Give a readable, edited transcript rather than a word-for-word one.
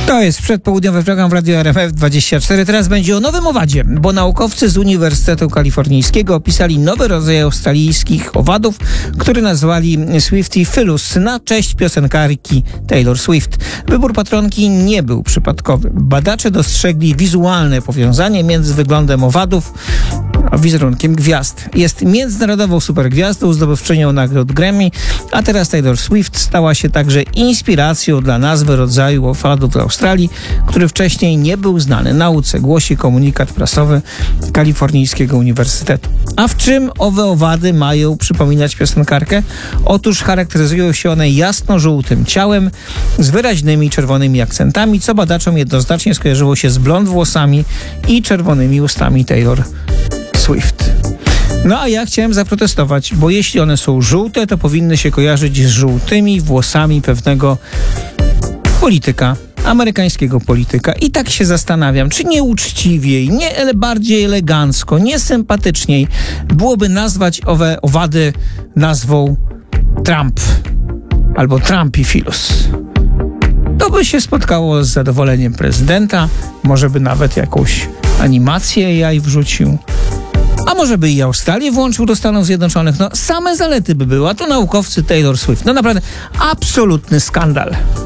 To jest przedpołudniowy program w Radio RMF24. Teraz będzie o nowym owadzie, bo naukowcy z Uniwersytetu Kalifornijskiego opisali nowy rodzaj australijskich owadów, który nazwali Swifty-Philus na cześć piosenkarki Taylor Swift. Wybór patronki nie był przypadkowy. Badacze dostrzegli wizualne powiązanie między wyglądem owadów a wizerunkiem gwiazd. Jest międzynarodową supergwiazdą, zdobywczynią nagród Grammy, a teraz Taylor Swift stała się także inspiracją dla nazwy rodzaju owadów w Australii, który wcześniej nie był znany nauce, głosi komunikat prasowy Kalifornijskiego Uniwersytetu. A w czym owe owady mają przypominać piosenkarkę? Otóż charakteryzują się one jasno-żółtym ciałem z wyraźnymi czerwonymi akcentami, co badaczom jednoznacznie skojarzyło się z blond włosami i czerwonymi ustami Taylor Swift. No a ja chciałem zaprotestować, bo jeśli one są żółte, to powinny się kojarzyć z żółtymi włosami pewnego polityka, amerykańskiego polityka. I tak się zastanawiam, czy nie uczciwiej, nie bardziej elegancko, nie sympatyczniej byłoby nazwać owe owady nazwą Trump albo Trumpy-Philus. To by się spotkało z zadowoleniem prezydenta, może by nawet jakąś animację AI wrzucił. A może by i Australię włączył do Stanów Zjednoczonych? No, same zalety by były, a to naukowcy Taylor Swift. No naprawdę, absolutny skandal.